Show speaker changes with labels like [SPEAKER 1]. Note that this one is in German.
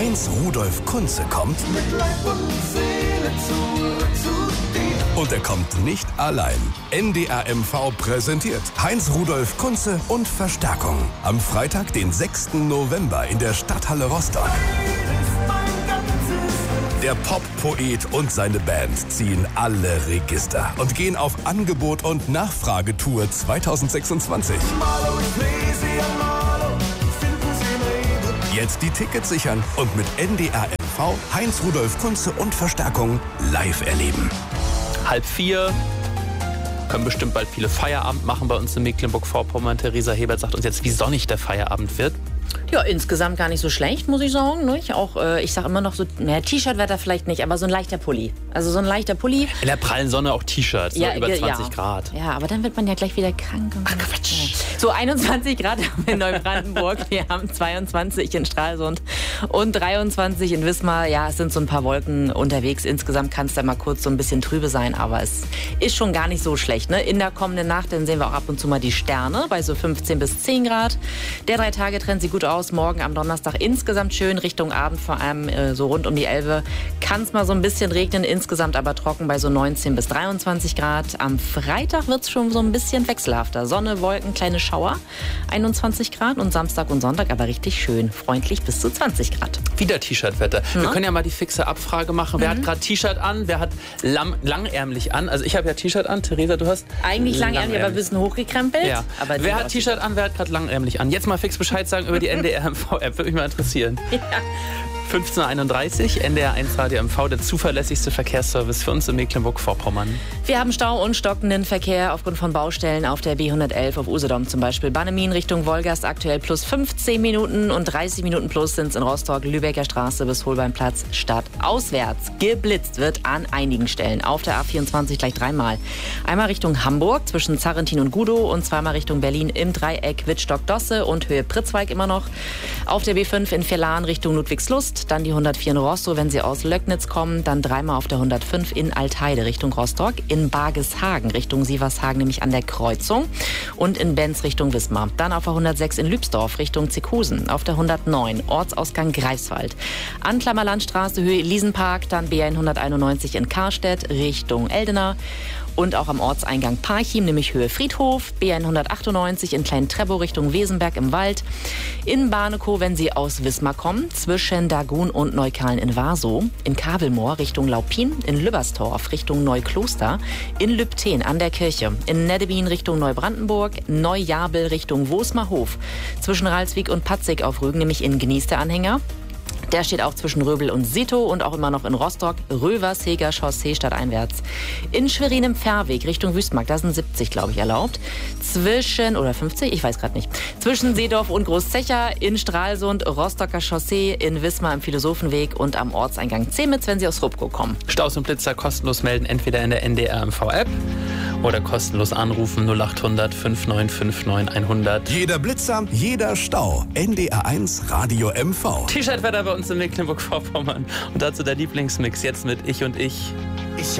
[SPEAKER 1] Heinz Rudolf Kunze kommt.
[SPEAKER 2] Mit Leib und Seele zurück zu dir.
[SPEAKER 1] Und er kommt nicht allein. NDR MV präsentiert Heinz Rudolf Kunze und Verstärkung. Am Freitag, den 6. November in der Stadthalle Rostock. Der Pop-Poet und seine Band ziehen alle Register und gehen auf Angebot- und Nachfragetour 2026. Jetzt die Tickets sichern und mit NDR MV Heinz Rudolf Kunze und Verstärkung live erleben.
[SPEAKER 3] 3:30. Können bestimmt bald viele Feierabend machen bei uns in Mecklenburg-Vorpommern. Theresa Hebert sagt uns jetzt, wie sonnig der Feierabend wird.
[SPEAKER 4] Ja, insgesamt gar nicht so schlecht, muss ich sagen. Nicht? Auch, ich sag immer noch so, T-Shirt-Wetter vielleicht nicht, aber so ein leichter Pulli. Also so ein leichter Pulli.
[SPEAKER 3] In der prallen Sonne auch T-Shirts,
[SPEAKER 4] ja,
[SPEAKER 3] über 20 Grad.
[SPEAKER 4] Ja, aber dann wird man ja gleich wieder krank.
[SPEAKER 3] Ach, Quatsch.
[SPEAKER 4] So 21 Grad haben wir in Neubrandenburg, wir haben 22 in Stralsund und 23 in Wismar. Ja, es sind so ein paar Wolken unterwegs. Insgesamt kann es da mal kurz so ein bisschen trübe sein, aber es ist schon gar nicht so schlecht. Ne? In der kommenden Nacht, dann sehen wir auch ab und zu mal die Sterne bei so 15 bis 10 Grad. Der 3-Tage-Trend sieht gut aus. Morgen am Donnerstag insgesamt schön, Richtung Abend vor allem so rund um die 11 kann es mal so ein bisschen regnen, insgesamt aber trocken bei so 19 bis 23 Grad. Am Freitag wird es schon so ein bisschen wechselhafter. Sonne, Wolken, kleine Schauer, 21 Grad und Samstag und Sonntag aber richtig schön, freundlich bis zu 20 Grad.
[SPEAKER 3] Wieder T-Shirt-Wetter. Wir können ja mal die fixe Abfrage machen. Wer hat gerade T-Shirt an, wer hat langärmlich an? Also ich habe ja T-Shirt an, Theresa, du hast?
[SPEAKER 4] Eigentlich langärmlich, aber ein bisschen hochgekrempelt.
[SPEAKER 3] Ja.
[SPEAKER 4] Aber
[SPEAKER 3] wer hat T-Shirt an, wer hat gerade langärmlich an? Jetzt mal fix Bescheid sagen über die NDR MV-App, würde mich mal interessieren.
[SPEAKER 4] Ja.
[SPEAKER 3] 15:31 Uhr, NDR 1 Radio MV, der zuverlässigste Verkehrsservice für uns in Mecklenburg-Vorpommern.
[SPEAKER 4] Wir haben Stau und stockenden Verkehr aufgrund von Baustellen auf der B111 auf Usedom zum Beispiel. Bannemin Richtung Wolgast aktuell plus 15 Minuten und 30 Minuten plus sind es in Rostock, Lübecker Straße bis Holbeinplatz stadtauswärts. Geblitzt wird an einigen Stellen. Auf der A24 gleich dreimal. Einmal Richtung Hamburg zwischen Zarrentin und Gudow und zweimal Richtung Berlin im Dreieck Wittstock-Dosse und Höhe Pritzweig immer noch. Auf der B5 in Vierlahn Richtung Ludwigslust. Dann die 104 in Rostow, wenn Sie aus Löcknitz kommen. Dann dreimal auf der 105 in Altheide Richtung Rostock. In Bargeshagen Richtung Sievershagen, nämlich an der Kreuzung. Und in Benz Richtung Wismar. Dann auf der 106 in Lübsdorf Richtung Zickhusen. Auf der 109 Ortsausgang Greifswald. Anklammer Landstraße Höhe Elisenpark. Dann BN 191 in Karstedt Richtung Eldena. Und auch am Ortseingang Parchim, nämlich Höhe Friedhof, BN 198 in Klein-Trebow Richtung Wesenberg im Wald, in Barnekow, wenn Sie aus Wismar kommen, zwischen Dagun und Neukalen in Warsow, in Kabelmoor Richtung Laupin, in Lübberstorf Richtung Neukloster, in Lübten an der Kirche, in Neddebien Richtung Neubrandenburg, Neujabel Richtung Wosmerhof, zwischen Ralswiek und Patzig auf Rügen, nämlich in Gnies der Anhänger. Der steht auch zwischen Röbel und Sito und auch immer noch in Rostock, Röversheger Chaussee stadteinwärts. In Schwerin im Fährweg Richtung Wüstmark, da sind 70, glaube ich, erlaubt. Oder 50, ich weiß gerade nicht. Zwischen Seedorf und Großzecher, in Stralsund, Rostocker Chaussee, in Wismar im Philosophenweg und am Ortseingang Zemitz, wenn Sie aus Rupkow kommen.
[SPEAKER 3] Staus und Blitzer kostenlos melden, entweder in der NDR MV-App oder kostenlos anrufen 0800 5959 100.
[SPEAKER 1] Jeder Blitzer, jeder Stau. NDR 1 Radio MV.
[SPEAKER 3] T-Shirt-Wetter bei uns in Mecklenburg-Vorpommern. Und dazu der Lieblingsmix jetzt mit Ich und Ich.